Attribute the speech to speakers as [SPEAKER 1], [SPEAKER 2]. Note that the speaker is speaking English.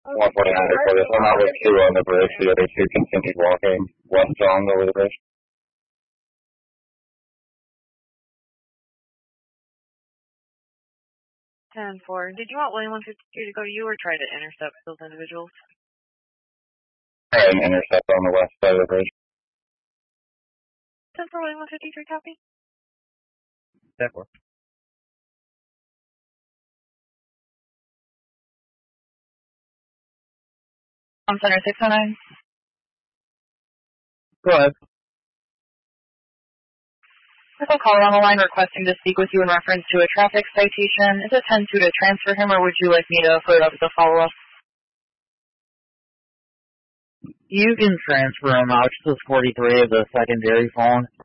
[SPEAKER 1] 149 for this one. I was two on the bridge. The other two continued walking westbound over the bridge.
[SPEAKER 2] 10-4. Did you want William 152 to go to you or try to intercept those individuals?
[SPEAKER 1] Try and intercept on the west side of the bridge.
[SPEAKER 2] 10-4, William 153, copy.
[SPEAKER 1] 10-4.
[SPEAKER 2] On Center 609.
[SPEAKER 1] Go ahead.
[SPEAKER 2] There's a caller on the line requesting to speak with you in reference to a traffic citation. Is it 10-2 to transfer him, or would you like me to put it up as a follow-up?
[SPEAKER 3] You can transfer him out to 43 of the secondary phone.